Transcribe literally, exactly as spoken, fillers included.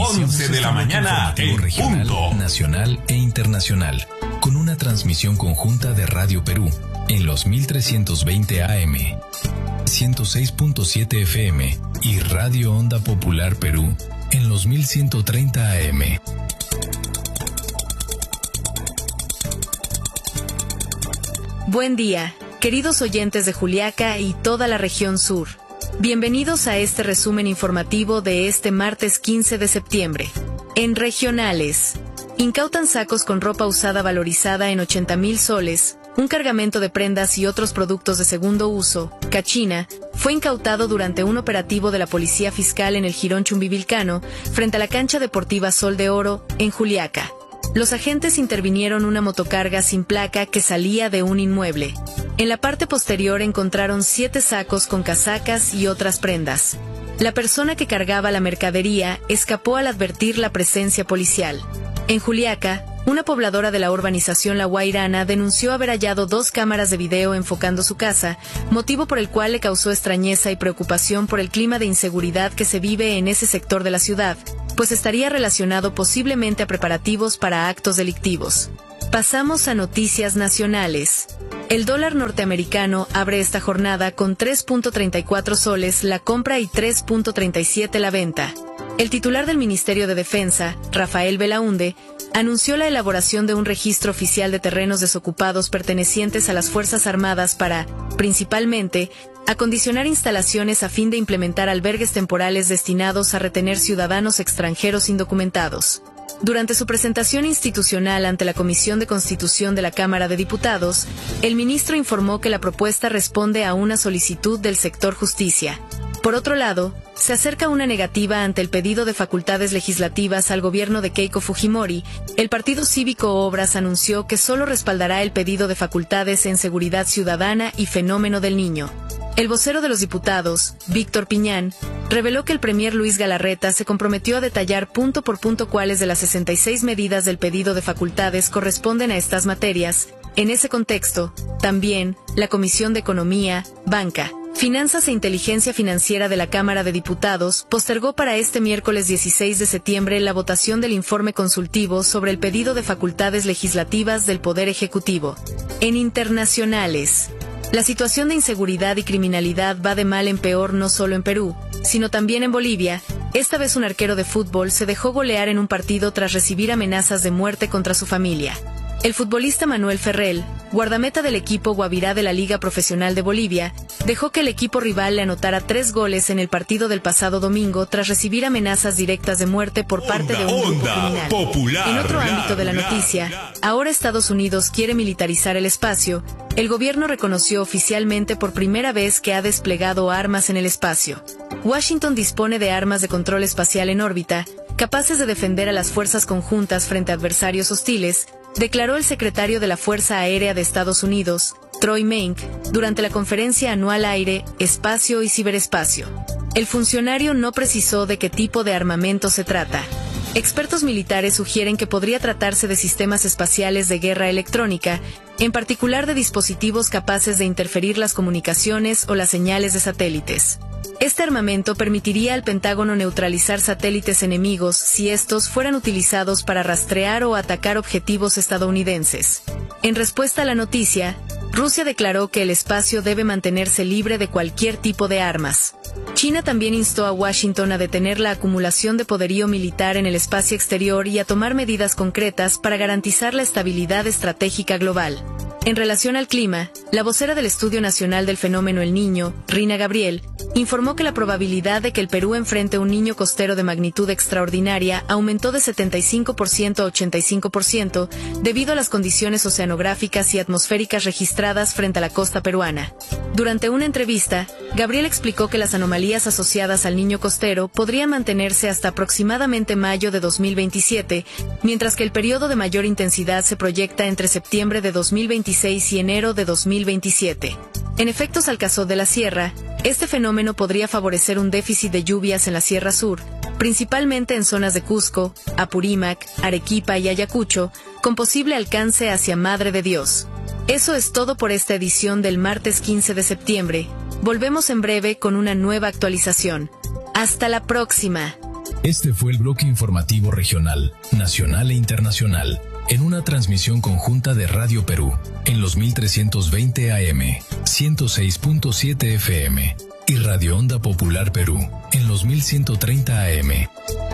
once de la mañana en regional, punto. Nacional e internacional, con una transmisión conjunta de Radio Perú en los mil trescientos veinte A M, ciento seis punto siete F M y Radio Onda Popular Perú en los mil ciento treinta A M. Buen día, queridos oyentes de Juliaca y toda la región sur. Bienvenidos a este resumen informativo de este martes quince de septiembre. En regionales, incautan sacos con ropa usada valorizada en ochenta mil soles, un cargamento de prendas y otros productos de segundo uso, cachina, fue incautado durante un operativo de la Policía Fiscal en el Jirón Chumbivilcano, frente a la cancha deportiva Sol de Oro, en Juliaca. Los agentes intervinieron una motocarga sin placa que salía de un inmueble. En la parte posterior encontraron siete sacos con casacas y otras prendas. La persona que cargaba la mercadería escapó al advertir la presencia policial. En Juliaca, una pobladora de la urbanización La Guairana denunció haber hallado dos cámaras de video enfocando su casa, motivo por el cual le causó extrañeza y preocupación por el clima de inseguridad que se vive en ese sector de la ciudad, pues estaría relacionado posiblemente a preparativos para actos delictivos. Pasamos a noticias nacionales. El dólar norteamericano abre esta jornada con tres punto treinta y cuatro soles la compra y tres punto treinta y siete la venta. El titular del Ministerio de Defensa, Rafael Belaúnde, anunció la elaboración de un registro oficial de terrenos desocupados pertenecientes a las Fuerzas Armadas para, principalmente, acondicionar instalaciones a fin de implementar albergues temporales destinados a retener ciudadanos extranjeros indocumentados. Durante su presentación institucional ante la Comisión de Constitución de la Cámara de Diputados, el ministro informó que la propuesta responde a una solicitud del sector justicia. Por otro lado, se acerca una negativa ante el pedido de facultades legislativas al gobierno de Keiko Fujimori. El Partido Cívico Obras anunció que solo respaldará el pedido de facultades en seguridad ciudadana y fenómeno del niño. El vocero de los diputados, Víctor Piñán, reveló que el premier Luis Galarreta se comprometió a detallar punto por punto cuáles de las sesenta y seis medidas del pedido de facultades corresponden a estas materias. En ese contexto, también, la Comisión de Economía, Banca, Finanzas e Inteligencia Financiera de la Cámara de Diputados postergó para este miércoles dieciséis de septiembre la votación del informe consultivo sobre el pedido de facultades legislativas del Poder Ejecutivo. En internacionales, la situación de inseguridad y criminalidad va de mal en peor no solo en Perú, sino también en Bolivia. Esta vez un arquero de fútbol se dejó golear en un partido tras recibir amenazas de muerte contra su familia. El futbolista Manuel Ferrell, guardameta del equipo Guavirá de la Liga Profesional de Bolivia, dejó que el equipo rival le anotara tres goles en el partido del pasado domingo tras recibir amenazas directas de muerte por parte de un grupo criminal. Popular, en otro bla, ámbito de la bla, noticia, bla. ahora Estados Unidos quiere militarizar el espacio. El gobierno reconoció oficialmente por primera vez que ha desplegado armas en el espacio. Washington dispone de armas de control espacial en órbita, capaces de defender a las fuerzas conjuntas frente a adversarios hostiles, declaró el secretario de la Fuerza Aérea de Estados Unidos, Troy Menck, durante la conferencia anual Aire, Espacio y Ciberespacio. El funcionario no precisó de qué tipo de armamento se trata. Expertos militares sugieren que podría tratarse de sistemas espaciales de guerra electrónica, en particular de dispositivos capaces de interferir las comunicaciones o las señales de satélites. Este armamento permitiría al Pentágono neutralizar satélites enemigos si estos fueran utilizados para rastrear o atacar objetivos estadounidenses. En respuesta a la noticia, Rusia declaró que el espacio debe mantenerse libre de cualquier tipo de armas. China también instó a Washington a detener la acumulación de poderío militar en el espacio exterior y a tomar medidas concretas para garantizar la estabilidad estratégica global. En relación al clima, la vocera del Estudio Nacional del Fenómeno El Niño, Rina Gabriel, informó que la probabilidad de que el Perú enfrente un niño costero de magnitud extraordinaria aumentó de setenta y cinco por ciento a ochenta y cinco por ciento debido a las condiciones oceanográficas y atmosféricas registradas frente a la costa peruana. Durante una entrevista, Gabriel explicó que las anomalías asociadas al niño costero podrían mantenerse hasta aproximadamente mayo de dos mil veintisiete, mientras que el periodo de mayor intensidad se proyecta entre septiembre de dos mil veintiséis y enero de dos mil veintisiete. En efectos Alcázar de la Sierra, este fenómeno podría favorecer un déficit de lluvias en la Sierra Sur, principalmente en zonas de Cusco, Apurímac, Arequipa y Ayacucho, con posible alcance hacia Madre de Dios. Eso es todo por esta edición del martes quince de septiembre. Volvemos en breve con una nueva actualización. ¡Hasta la próxima! Este fue el bloque informativo regional, nacional e internacional, en una transmisión conjunta de Radio Perú, en los mil trescientos veinte A M, ciento seis punto siete F M, y Radio Onda Popular Perú, en los mil ciento treinta A M.